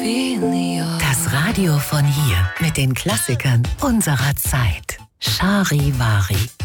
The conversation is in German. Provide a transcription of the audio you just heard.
Das Radio von hier mit den Klassikern unserer Zeit. Charivari.